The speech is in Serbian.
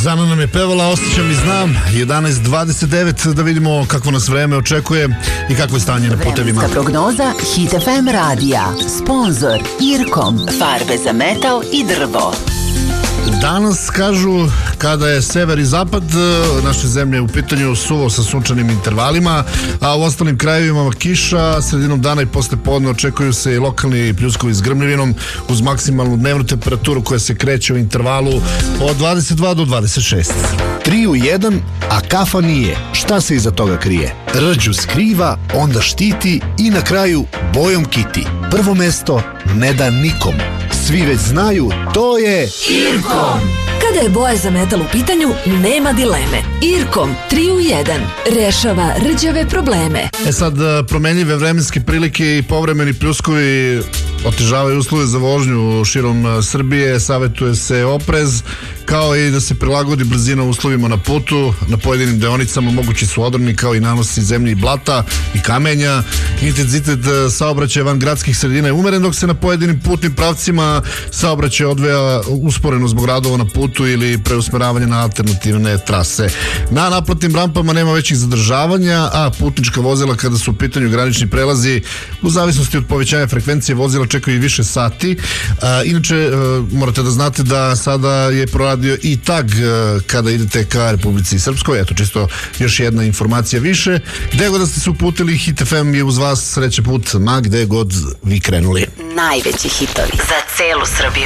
Zana nam je pevala, osjećam i znam, 11:29, da vidimo kakvo nas vreme očekuje i kakvo je stanje na putevima. Vremenska prognoza Hit FM radija. Sponzor Irkom. Farbe za metal i drvo. Danas, kažu, kada je sever i zapad naše zemlje u pitanju, suvo sa sunčanim intervalima, a u ostalim krajevima kiša. Sredinom dana i posle podne očekuju se i lokalni pljuskovi s grmljevinom uz maksimalnu dnevnu temperaturu koja se kreće u intervalu od 22 do 26. 3 u 1, a kafa nije. Šta se iza toga krije? Rđu skriva, onda štiti i na kraju bojom kiti. Prvo mesto ne da nikom. Svi već znaju, to je Irkom. Kada je boja za metal u pitanju, nema dileme. Irkom 3 u 1 rešava rđave probleme. Sad, promenljive vremenske prilike i povremeni pljuskovi otežavaju uslove za vožnju širom Srbije. Savetuje se oprez, kao i da se prilagodi brzina uslovima na putu. Na pojedinim deonicama mogući su odroni, kao i nanosi zemlje i blata i kamenja. Intenzitet saobraćaja van gradskih sredina je umeren, dok se na pojedinim putnim pravcima saobraćaj odvija usporeno zbog radova na putu ili preusmeravanja na alternativne trase. Na naplatnim rampama nema većih zadržavanja, a putnička vozila, kada su u pitanju granični prelazi, u zavisnosti od povećanja frekvencije vozila, čekaju i više sati. Inače, morate da znate da sada je proradio i tag kada idete ka Republici Srpskoj. Eto, čisto još jedna informacija više. Gde god da ste se uputili, Hit FM je uz vas, sreće put, ma gde god vi krenuli. Najveći hitovi za celu Srbiju.